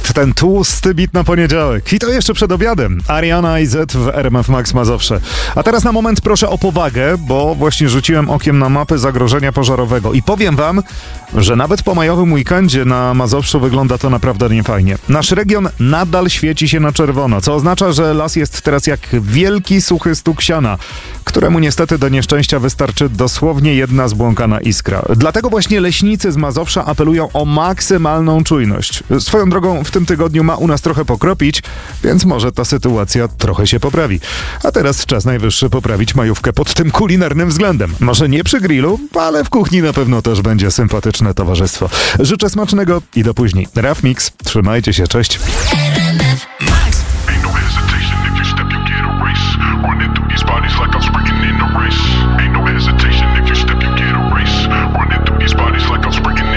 jest ten tłusty bit na poniedziałek. I to jeszcze przed obiadem. Ariana i Z w RMF Max Mazowsze. A teraz na moment proszę o powagę, bo właśnie rzuciłem okiem na mapę zagrożenia pożarowego. I powiem wam, że nawet po majowym weekendzie na Mazowszu wygląda to naprawdę niefajnie. Nasz region nadal świeci się na czerwono, co oznacza, że las jest teraz jak wielki, suchy stuk siana, któremu niestety do nieszczęścia wystarczy dosłownie jedna zbłąkana iskra. Dlatego właśnie leśnicy z Mazowsza apelują o maksymalną czujność. Swoją drogą w tym tygodniu ma u nas trochę pokropić, więc może ta sytuacja trochę się poprawi. A teraz czas najwyższy poprawić majówkę pod tym kulinarnym względem. Może nie przy grillu, ale w kuchni na pewno też będzie sympatyczne towarzystwo. Życzę smacznego i do później. Raf Mix, trzymajcie się, cześć. Ain't no hesitation if you step, you get a race. Running through these bodies like I'm sprinting